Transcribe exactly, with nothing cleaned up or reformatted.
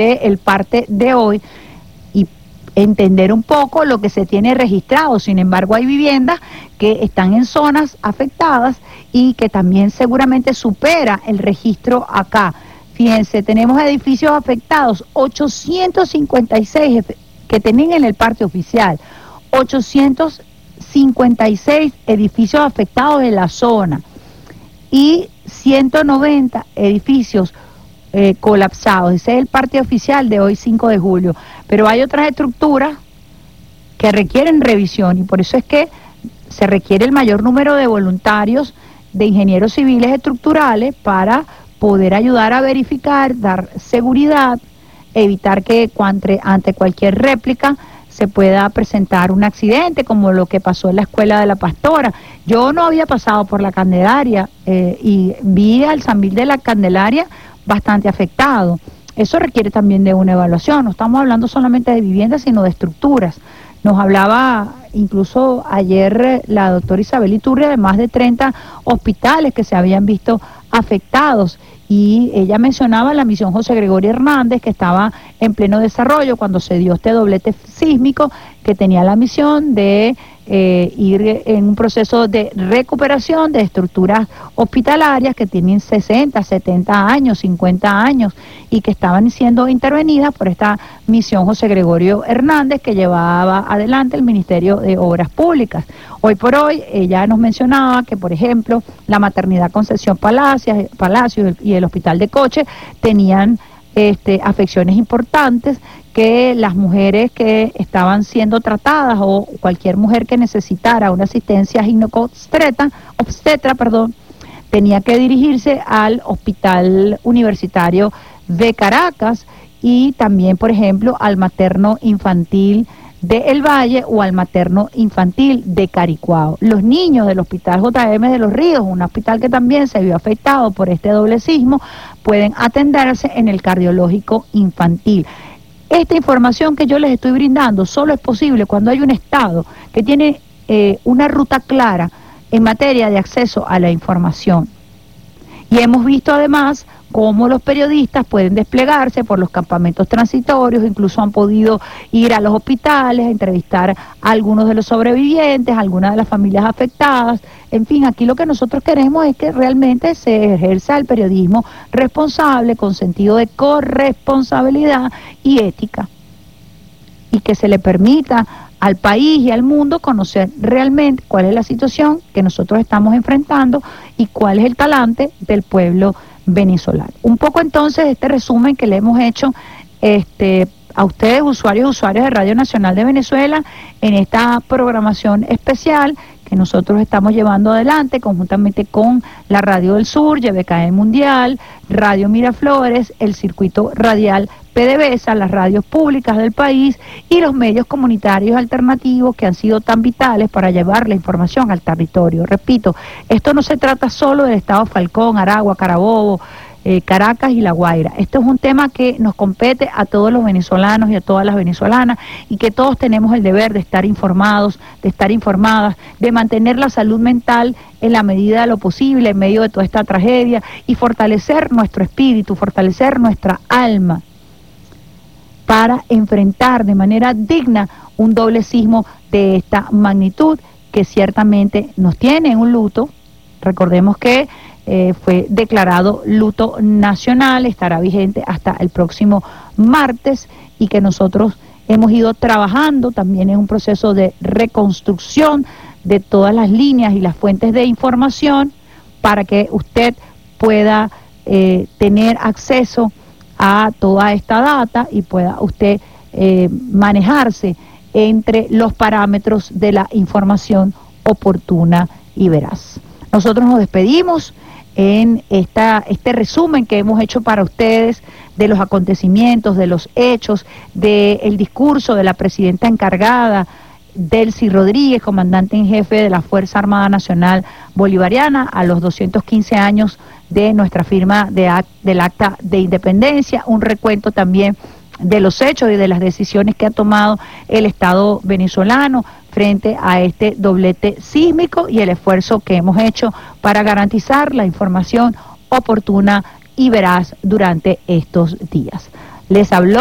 el parte de hoy y entender un poco lo que se tiene registrado. Sin embargo, hay viviendas que están en zonas afectadas y que también seguramente supera el registro acá. Fíjense, tenemos edificios afectados, ochocientos cincuenta y seis que tenían en el parte oficial, ochocientos cincuenta y seis edificios afectados en la zona y ciento noventa edificios eh, colapsados. Ese es el parte oficial de hoy, cinco de julio. Pero hay otras estructuras que requieren revisión y por eso es que se requiere el mayor número de voluntarios, de ingenieros civiles estructurales para poder ayudar a verificar, dar seguridad, evitar que ante, ante cualquier réplica se pueda presentar un accidente como lo que pasó en la Escuela de la Pastora. Yo no había pasado por la Candelaria eh, y vi al Sambil de la Candelaria bastante afectado. Eso requiere también de una evaluación. No estamos hablando solamente de viviendas, sino de estructuras. Nos hablaba incluso ayer eh, la doctora Isabel Iturria de más de treinta hospitales que se habían visto afectados. Y ella mencionaba la misión José Gregorio Hernández, que estaba en pleno desarrollo cuando se dio este doblete sísmico, que tenía la misión de eh, ir en un proceso de recuperación de estructuras hospitalarias que tienen sesenta, setenta años, cincuenta años, y que estaban siendo intervenidas por esta misión José Gregorio Hernández que llevaba adelante el Ministerio de Obras Públicas. Hoy por hoy, ella nos mencionaba que, por ejemplo, la maternidad Concepción Palacios, Palacios y el Hospital de Coche tenían este, afecciones importantes, que las mujeres que estaban siendo tratadas o cualquier mujer que necesitara una asistencia ginecobstetra, obstetra, perdón, tenía que dirigirse al Hospital Universitario de Caracas y también, por ejemplo, al materno infantil de El Valle o al materno infantil de Caricuao. Los niños del Hospital J M de Los Ríos, un hospital que también se vio afectado por este doble sismo, pueden atenderse en el cardiológico infantil. Esta información que yo les estoy brindando solo es posible cuando hay un Estado que tiene eh, una ruta clara en materia de acceso a la información. Y hemos visto además cómo los periodistas pueden desplegarse por los campamentos transitorios, incluso han podido ir a los hospitales, a entrevistar a algunos de los sobrevivientes, a algunas de las familias afectadas. En fin, aquí lo que nosotros queremos es que realmente se ejerza el periodismo responsable, con sentido de corresponsabilidad y ética, y que se le permita al país y al mundo conocer realmente cuál es la situación que nosotros estamos enfrentando y cuál es el talante del pueblo venezolano. Un poco entonces este resumen que le hemos hecho este, a ustedes, usuarios y usuarias de Radio Nacional de Venezuela, en esta programación especial que nosotros estamos llevando adelante conjuntamente con la Radio del Sur, Y B K E Mundial, Radio Miraflores, el Circuito Radial PDVSA, las radios públicas del país y los medios comunitarios alternativos que han sido tan vitales para llevar la información al territorio. Repito, esto no se trata solo del estado Falcón, Aragua, Carabobo, eh, Caracas y La Guaira. Esto es un tema que nos compete a todos los venezolanos y a todas las venezolanas y que todos tenemos el deber de estar informados, de estar informadas, de mantener la salud mental en la medida de lo posible en medio de toda esta tragedia y fortalecer nuestro espíritu, fortalecer nuestra alma, para enfrentar de manera digna un doble sismo de esta magnitud que ciertamente nos tiene en un luto. Recordemos que eh, fue declarado luto nacional, estará vigente hasta el próximo martes y que nosotros hemos ido trabajando también en un proceso de reconstrucción de todas las líneas y las fuentes de información para que usted pueda eh, tener acceso a toda esta data y pueda usted eh, manejarse entre los parámetros de la información oportuna y veraz. Nosotros nos despedimos en esta, este resumen que hemos hecho para ustedes de los acontecimientos, de los hechos, del discurso de la presidenta encargada, Delcy Rodríguez, comandante en jefe de la Fuerza Armada Nacional Bolivariana, a los doscientos quince años de nuestra firma de act, del Acta de Independencia, un recuento también de los hechos y de las decisiones que ha tomado el Estado venezolano frente a este doblete sísmico y el esfuerzo que hemos hecho para garantizar la información oportuna y veraz durante estos días. Les habló